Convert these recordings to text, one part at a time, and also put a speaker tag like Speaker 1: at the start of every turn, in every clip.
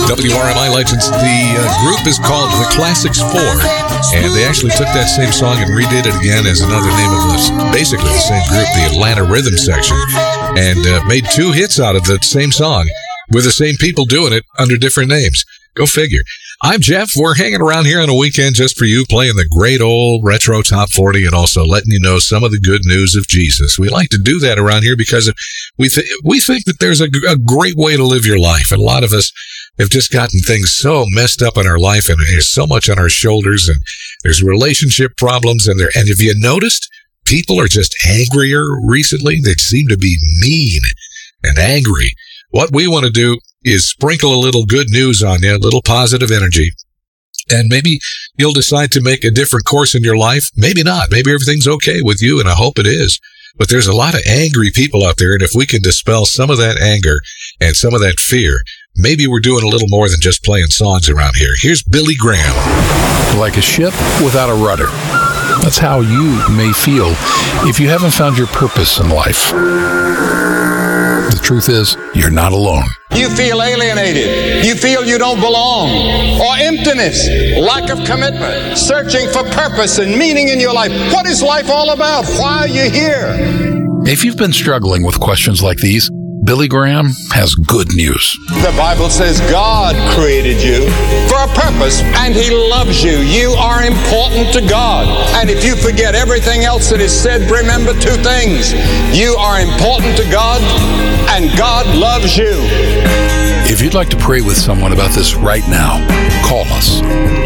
Speaker 1: WRMI Legends. The group is called The Classics 4, and they actually took that same song and redid it again as another name of this, basically the same group, the Atlanta Rhythm Section, and made 2 hits out of the same song with the same people doing it under different names. Go figure. I'm Jeff. We're hanging around here on a weekend just for you, playing the great old retro top 40 and also letting you know some of the good news of Jesus. We like to do that around here because we think that there's a great way to live your life. And a lot of us have just gotten things so messed up in our life, and there's so much on our shoulders, and there's relationship problems. And have you noticed people are just angrier recently? They seem to be mean and angry. What we want to do is sprinkle a little good news on you, a little positive energy, and maybe you'll decide to make a different course in your life. Maybe not. Maybe everything's okay with you, and I hope it is. But there's a lot of angry people out there, and if we can dispel some of that anger and some of that fear, maybe we're doing a little more than just playing songs around here. Here's Billy Graham.
Speaker 2: Like a ship without a rudder. That's how you may feel if you haven't found your purpose in life. The truth is, you're not alone.
Speaker 3: You feel alienated. You feel you don't belong. Or emptiness, lack of commitment, searching for purpose and meaning in your life. What is life all about? Why are you here?
Speaker 2: If you've been struggling with questions like these, Billy Graham has good news.
Speaker 3: The Bible says God created you for a purpose, and He loves you. You are important to God. And if you forget everything else that is said, remember 2 things. You are important to God, and God loves you.
Speaker 2: If you'd like to pray with someone about this right now, call us.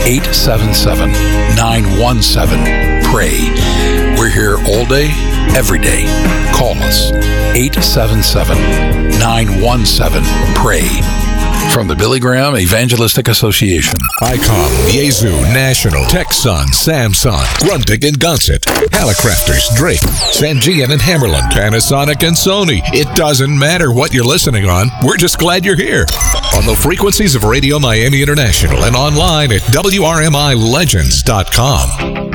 Speaker 2: 877-917-PRAY. We're here all day, every day. Call us. 877-917-PRAY. From the Billy Graham Evangelistic Association.
Speaker 1: ICOM, Yaesu, National, Texan, Samsung, Grundig and Gunset, Hallicrafters, Drake, Sangean and Hammerland, Panasonic and Sony. It doesn't matter what you're listening on. We're just glad you're here. On the frequencies of Radio Miami International and online at WRMILegends.com.